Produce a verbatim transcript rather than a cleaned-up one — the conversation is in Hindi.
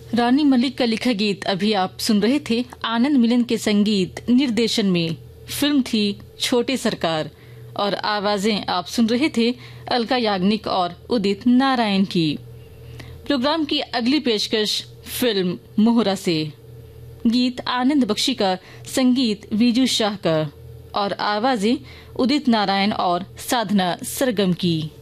रानी मलिक का लिखा गीत अभी आप सुन रहे थे। आनंद मिलन के संगीत निर्देशन में फिल्म थी छोटे सरकार, और आवाजें आप सुन रहे थे अलका याग्निक और उदित नारायण की। प्रोग्राम की अगली पेशकश फिल्म मोहरा से। गीत आनंद बख्शी का, संगीत विजू शाह का और आवाजें उदित नारायण और साधना सरगम की।